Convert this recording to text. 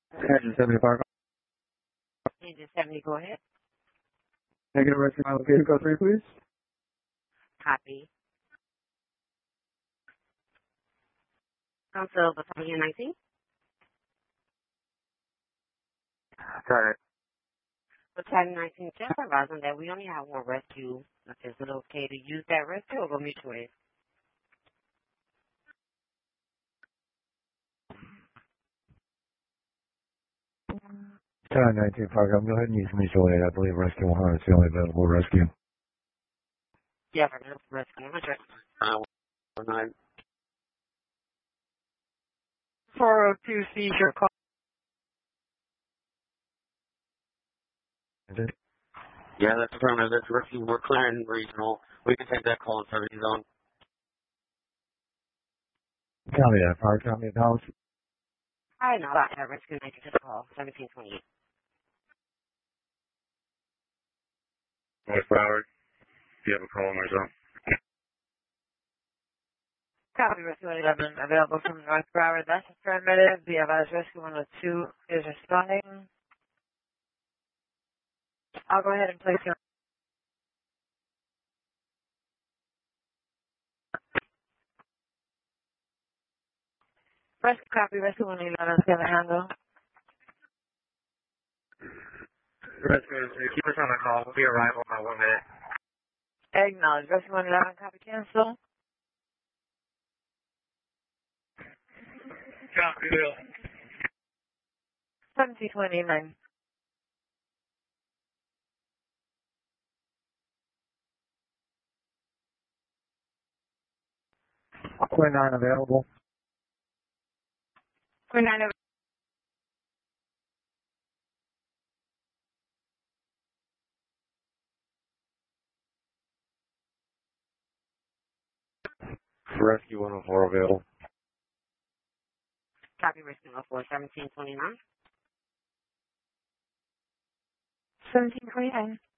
Engine 75. Engine 70, go ahead. Negative rescue my locator, go 3, please. Copy. Council Battalion 19. Got it. Battalion 19, just advising that we only have one rescue. Is it okay to use that rescue or go mutual aid? Time 19 Fargo. Go ahead and use mutual aid. I believe Rescue 100 is the only available rescue. Yeah, for rescue 100. 9. 402 seizure call. Yeah, that's affirmative. That's rescue. We're clearing regional. We can take that call in 70 zone. Copy that, Fire. Copy that, Dallas. I know about that rescue 19, just call 1728. North Broward, do you have a call in my zone? Copy rescue 11 available from North Broward. That's affirmative. The advised rescue 102 is responding. I'll go ahead and place you. Rescue copy, rescue 111 is going to handle. Rescue, keep us on the call. We'll be arrival in 1 minute. Acknowledge. Rescue 111, copy cancel. Copy, Bill. 1729. Quinn 9 available. Queen 9 over. Rescue 104 available. Copy rescue 104, 1729. 1729.